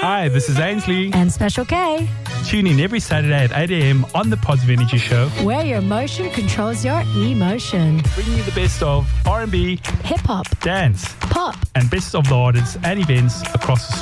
Hi, this is Ainsley. And Special K, Tune in every Saturday at 8 a.m. on the Positive Energy Show, where your motion controls your emotion. bringing you the best of R&B, Hip hop, dance, pop, and best of the artists and events across Australia.